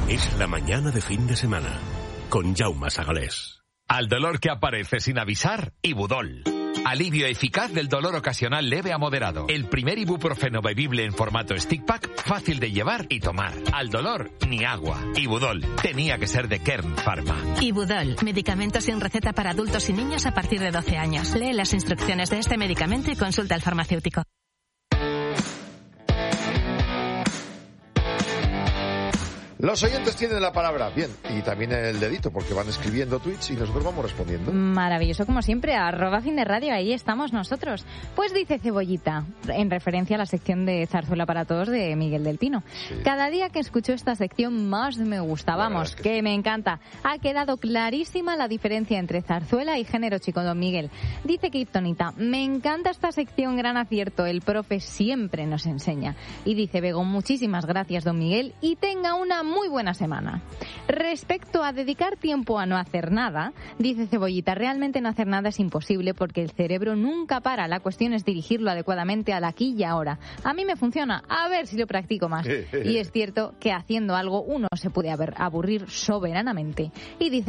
Es la mañana de fin de semana con Jaume Sagalés. Al dolor que aparece sin avisar, Ibudol. Alivio eficaz del dolor ocasional leve a moderado. El primer ibuprofeno bebible en formato stick pack, fácil de llevar y tomar. Al dolor, ni agua. Ibudol. Tenía que ser de Kern Pharma. Ibudol. Medicamento sin receta para adultos y niños a partir de 12 años. Lee las instrucciones de este medicamento y consulta al farmacéutico. Los oyentes tienen la palabra, bien, y también el dedito, porque van escribiendo tweets y nosotros vamos respondiendo. Maravilloso, como siempre, @FinDeRadio, ahí estamos nosotros. Pues dice Cebollita, en referencia a la sección de Zarzuela para Todos de Miguel del Pino. Sí. Cada día que escucho esta sección más me gusta, vamos, que me encanta. Ha quedado clarísima la diferencia entre zarzuela y género chico, don Miguel. Dice Kryptonita, me encanta esta sección, gran acierto, el profe siempre nos enseña. Y dice Bego, muchísimas gracias, don Miguel, y tenga una muy buena semana. Respecto a dedicar tiempo a no hacer nada, dice Cebollita, realmente no hacer nada es imposible porque el cerebro nunca para. La cuestión es dirigirlo adecuadamente al aquí y ahora. A mí me funciona, a ver si lo practico más. Y es cierto que haciendo algo uno se puede aburrir soberanamente. Y dice